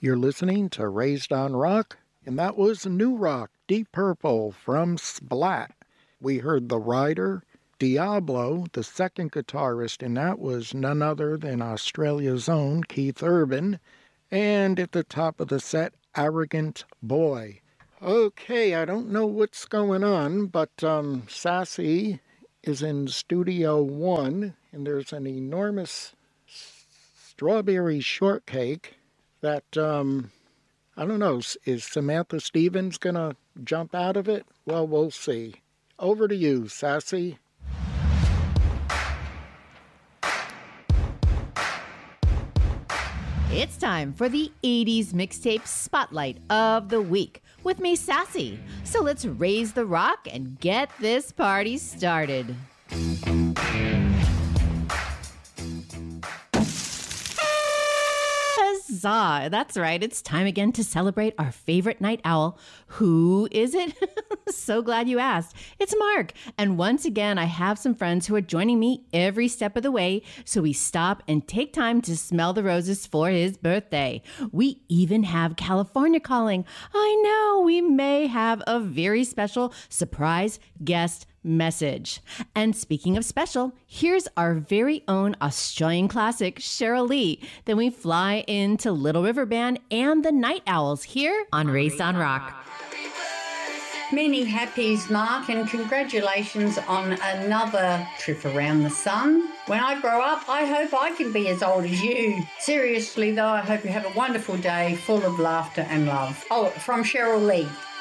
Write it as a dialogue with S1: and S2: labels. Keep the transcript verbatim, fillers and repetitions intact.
S1: You're listening to Raised on Rock, and that was New Rock, Deep Purple from Splat. We heard The Rider, Diablo, the second guitarist, and that was none other than Australia's own Keith Urban. And at the top of the set, Arrogant Boy. Okay, I don't know what's going on, but um, Sassy is in Studio One, and there's an enormous strawberry shortcake that, um, I don't know, is Samantha Stevens going to jump out of it? Well, we'll see. Over to you, Sassy.
S2: It's time for the eighties Mixtape Spotlight of the Week with me, Sassy. So let's raise the rock and get this party started. Huzzah! That's right. It's time again to celebrate our favorite night owl. Who is it? So glad you asked. It's Mark. And once again, I have some friends who are joining me every step of the way, so we stop and take time to smell the roses for his birthday. We even have California calling. I know we may have a very special surprise guest message. And speaking of special, here's our very own Australian classic, Cheryl Lee. Then we fly into Little River Band and the Night Owls here on Raised on Rock.
S3: Many happies, Mark, and congratulations on another trip around the sun. When I grow up, I hope I can be as old as you. Seriously, though, I hope you have a wonderful day full of laughter and love. Oh, from Cheryl Lee.